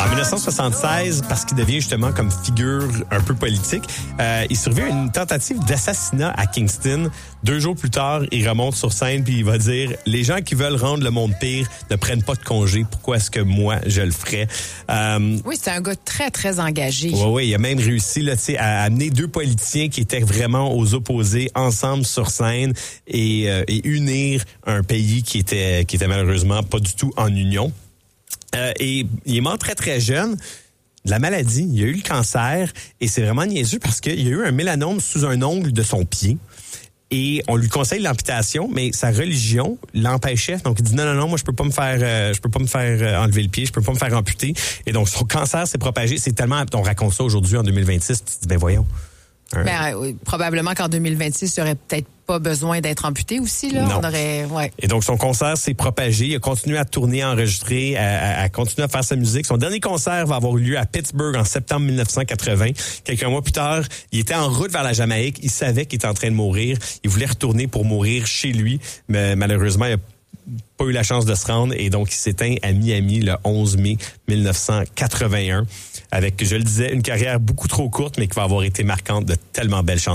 En 1976, parce qu'il devient justement comme figure un peu politique, il survit à une tentative d'assassinat à Kingston. 2 jours plus tard, il remonte sur scène puis il va dire « Les gens qui veulent rendre le monde pire ne prennent pas de congé. Pourquoi est-ce que moi, je le ferais? » Oui, c'est un gars très, très engagé. Oui, il a même réussi là, à amener 2 politiciens qui étaient vraiment aux opposés ensemble sur scène et unir un pays qui était malheureusement pas du tout en union. Et il est mort très, très jeune de la maladie. Il a eu le cancer et c'est vraiment niaiseux parce qu'il y a eu un mélanome sous un ongle de son pied. Et on lui conseille l'amputation, mais sa religion l'empêchait. Donc il dit non, moi je peux pas me faire enlever le pied, je peux pas me faire amputer. Et donc son cancer s'est propagé. C'est tellement, on raconte ça aujourd'hui en 2026, tu te dis ben voyons. Oui, probablement qu'en 2026, il n'y aurait peut-être pas besoin d'être amputé aussi. Là. Non. On aurait, ouais. Et donc, son concert s'est propagé. Il a continué à tourner, à enregistrer, à continuer à faire sa musique. Son dernier concert va avoir eu lieu à Pittsburgh en septembre 1980. Quelques mois plus tard, il était en route vers la Jamaïque. Il savait qu'il était en train de mourir. Il voulait retourner pour mourir chez lui. Mais malheureusement, il n'a pas eu la chance de se rendre. Et donc, il s'éteint à Miami le 11 mai 1981. Avec, je le disais, une carrière beaucoup trop courte, mais qui va avoir été marquante de tellement belles chansons.